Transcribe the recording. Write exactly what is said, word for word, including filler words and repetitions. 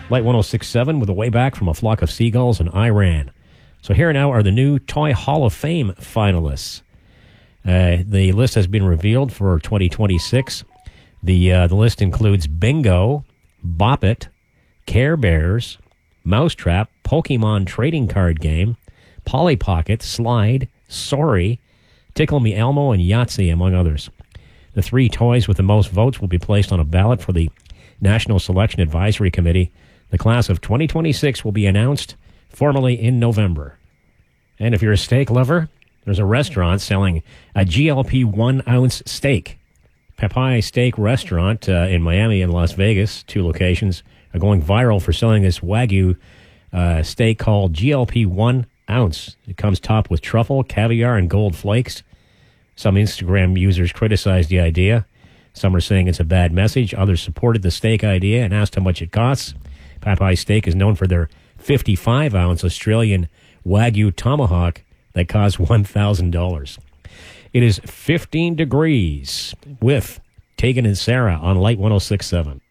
Light one oh six point seven with a way back from a flock of seagulls in Iran. So here now are the new Toy Hall of Fame finalists. Uh, the list has been revealed for twenty twenty-six. The uh, the list includes Bingo, Bop It, Care Bears, Mousetrap, Pokemon Trading Card Game, Polly Pocket, Slide, Sorry, Tickle Me Elmo, and Yahtzee, among others. The three toys with the most votes will be placed on a ballot for the National Selection Advisory Committee. The class of twenty twenty-six will be announced formally in November. And if you're a steak lover, there's a restaurant selling a G L P one-ounce steak. Popeye Steak Restaurant uh, in Miami and Las Vegas, two locations, are going viral for selling this Wagyu uh, steak called G L P one ounce. It comes topped with truffle, caviar, and gold flakes. Some Instagram users criticized the idea. Some are saying it's a bad message. Others supported the steak idea and asked how much it costs. Popeye Steak is known for their fifty-five ounce Australian Wagyu tomahawk that costs one thousand dollars. It is fifteen degrees with Tegan and Sarah on Light one oh six point seven.